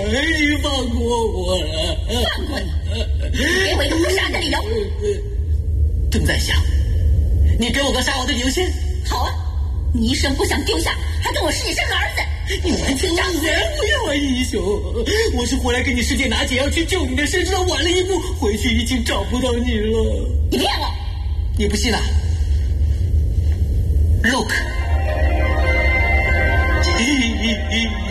你放过我！ 放过你？给我一个不杀的理由。 正在想，你给我个杀我的理由先。 好啊，你一生不想丢下，还跟我师姐生个儿子，你完全仗义！ 不要啊，英雄！我是回来跟你师姐拿解药去救你的，谁知道晚了一步，回去已经找不到你了。 你骗我！ 你不信啊 ？Look。